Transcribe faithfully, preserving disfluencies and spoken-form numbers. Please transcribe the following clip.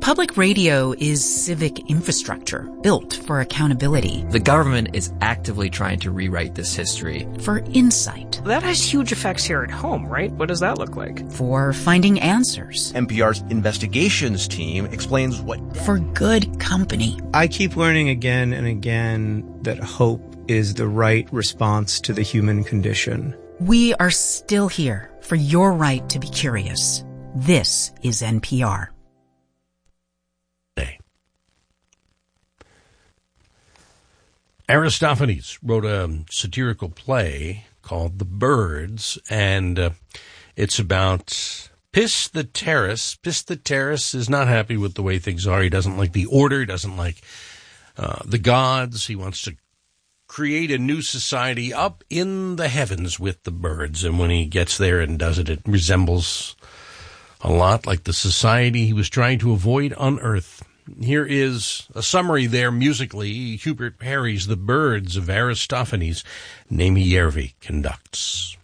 Public radio is civic infrastructure built for accountability. The government is actively trying to rewrite this history. For insight. That has huge effects here at home, right? What does that look like? For finding answers. N P R's investigations team explains what... For good company. I keep learning again and again that hope is the right response to the human condition. We are still here for your right to be curious. This is N P R. Aristophanes wrote a satirical play called The Birds, and uh, it's about Pistheterus. Pistheterus is not happy with the way things are. He doesn't like the order, doesn't like uh, the gods. He wants to create a new society up in the heavens with the birds, and when he gets there and does it, it resembles a lot like the society he was trying to avoid on Earth. Here is a summary there musically. Hubert Parry's The Birds of Aristophanes. Naimi Järvi conducts.